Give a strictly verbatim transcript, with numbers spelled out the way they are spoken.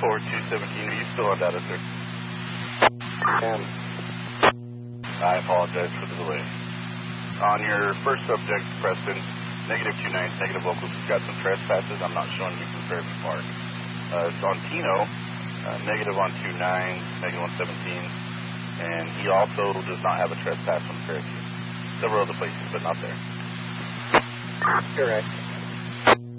four two seventeen, are you still on data, sir? Um, I apologize for the delay. On your first subject, Preston, negative two nines, negative locals, we've got some trespasses. I'm not showing you from Fairview Park. Uh, it's on Tino, uh, negative on two nines, negative on seventeen, and he also does not have a trespass on Fairview. Several other places, but not there. correct.